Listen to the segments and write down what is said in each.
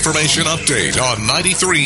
information update on 93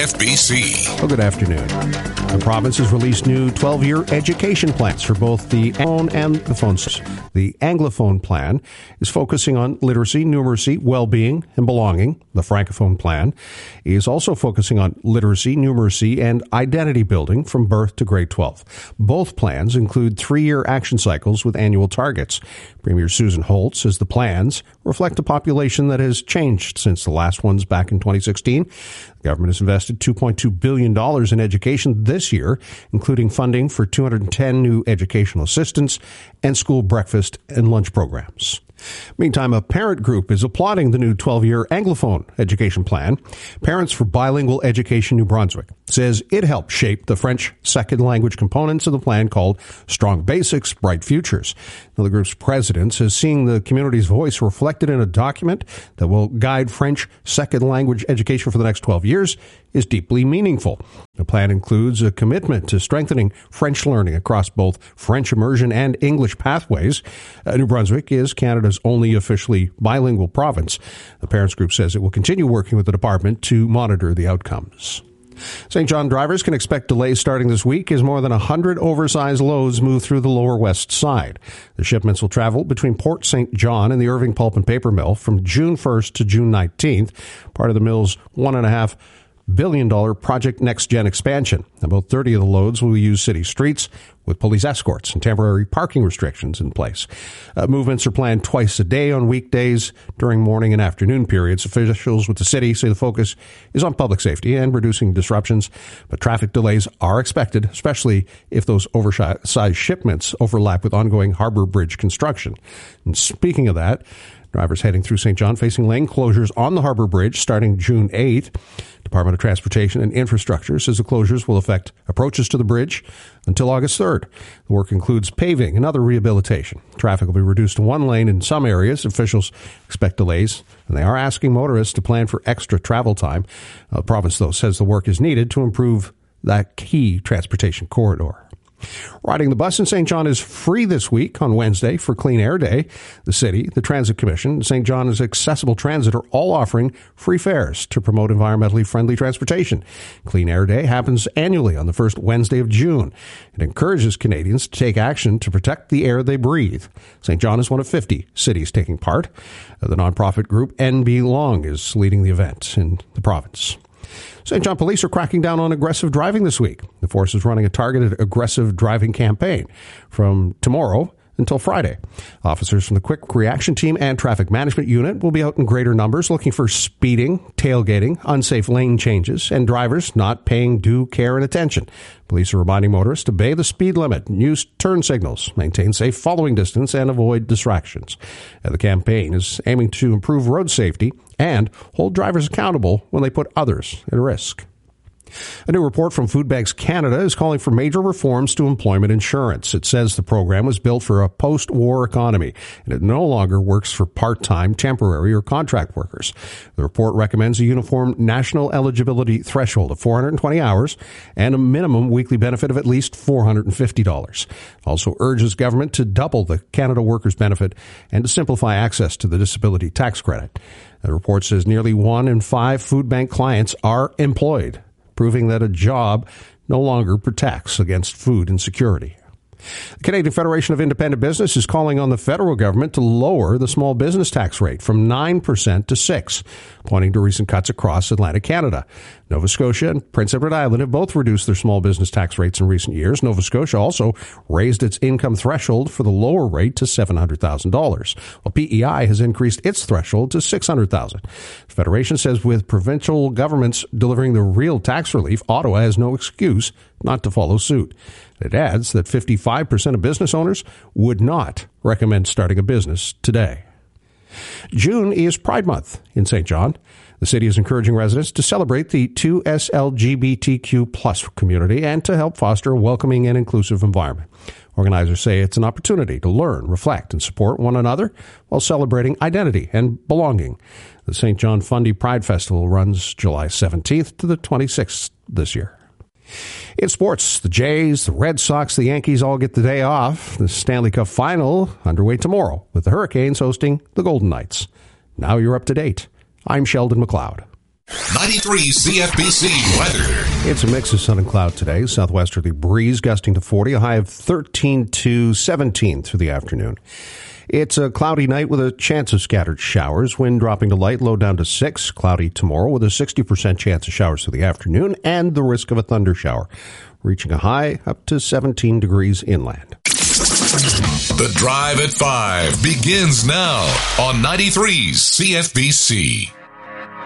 CFBC. Well, good afternoon. The province has released new 12-year education plans for both the Anglophone and the phone systems. The Anglophone plan is focusing on literacy, numeracy, well-being, and belonging. The Francophone plan is also focusing on literacy, numeracy, and identity building from birth to grade 12. Both plans include 3-year action cycles with annual targets. Premier Susan Holt says the plans reflect a population that has changed since the last ones back in 2016. The government has invested $2.2 billion in education this year, including funding for 210 new educational assistants and school breakfast and lunch programs. Meantime, a parent group is applauding the new 12-year Anglophone education plan. Parents for Bilingual Education New Brunswick says it helped shape the French second language components of the plan called Strong Basics, Bright Futures. Now, the group's president says seeing the community's voice reflected in a document that will guide French second language education for the next 12 years is deeply meaningful. The plan includes a commitment to strengthening French learning across both French immersion and English pathways. New Brunswick is Canada's only officially bilingual province. The parents group says it will continue working with the department to monitor the outcomes. St. John drivers can expect delays starting this week as more than 100 oversized loads move through the Lower West Side. The shipments will travel between Port St. John and the Irving Pulp and Paper Mill from June 1st to June 19th, part of the mill's $1.5 billion Project Next Gen expansion. About 30 of the loads will use city streets with police escorts and temporary parking restrictions in place. Movements are planned twice a day on weekdays during morning and afternoon periods. Officials with the city say the focus is on public safety and reducing disruptions, but traffic delays are expected, especially if those oversized shipments overlap with ongoing Harbour Bridge construction. And speaking of that, drivers heading through St. John facing lane closures on the Harbour Bridge starting June 8th. Department of Transportation and Infrastructure says the closures will affect approaches to the bridge until August 3rd. The work includes paving and other rehabilitation. Traffic will be reduced to one lane in some areas. Officials expect delays, and they are asking motorists to plan for extra travel time. The province, though, says the work is needed to improve that key transportation corridor. Riding the bus in St. John is free this week on Wednesday for Clean Air Day. The city, the Transit Commission, and St. John's Accessible Transit are all offering free fares to promote environmentally friendly transportation. Clean Air Day happens annually on the first Wednesday of June. It encourages Canadians to take action to protect the air they breathe. St. John is one of 50 cities taking part. The nonprofit group NB Long is leading the event in the province. St. John police are cracking down on aggressive driving this week. The force is running a targeted aggressive driving campaign from tomorrow until Friday. Officers from the Quick Reaction Team and Traffic Management Unit will be out in greater numbers looking for speeding, tailgating, unsafe lane changes, and drivers not paying due care and attention. Police are reminding motorists to obey the speed limit, use turn signals, maintain safe following distance, and avoid distractions. The campaign is aiming to improve road safety and hold drivers accountable when they put others at risk. A new report from Food Banks Canada is calling for major reforms to employment insurance. It says the program was built for a post-war economy, and it no longer works for part-time, temporary, or contract workers. The report recommends a uniform national eligibility threshold of 420 hours and a minimum weekly benefit of at least $450. It also urges government to double the Canada Workers Benefit and to simplify access to the disability tax credit. The report says nearly 1 in 5 food bank clients are employed, proving that a job no longer protects against food insecurity. The Canadian Federation of Independent Business is calling on the federal government to lower the small business tax rate from 9% to 6%, pointing to recent cuts across Atlantic Canada. Nova Scotia and Prince Edward Island have both reduced their small business tax rates in recent years. Nova Scotia also raised its income threshold for the lower rate to $700,000, while PEI has increased its threshold to $600,000. The Federation says with provincial governments delivering the real tax relief, Ottawa has no excuse not to follow suit. It adds that 55% of business owners would not recommend starting a business today. June is Pride Month in St. John. The city is encouraging residents to celebrate the 2SLGBTQ plus community and to help foster a welcoming and inclusive environment. Organizers say it's an opportunity to learn, reflect, and support one another while celebrating identity and belonging. The St. John Fundy Pride Festival runs July 17th to the 26th this year. In sports, the Jays, the Red Sox, the Yankees all get the day off. The Stanley Cup Final underway tomorrow with the Hurricanes hosting the Golden Knights. Now you're up to date. I'm Sheldon McLeod. 93 CFBC weather. It's a mix of sun and cloud today. Southwesterly breeze gusting to 40, a high of 13 to 17 through the afternoon. It's a cloudy night with a chance of scattered showers. Wind dropping to light, low down to 6. Cloudy tomorrow with a 60% chance of showers through the afternoon and the risk of a thunder shower, reaching a high up to 17 degrees inland. The Drive at 5 begins now on 93 CFBC.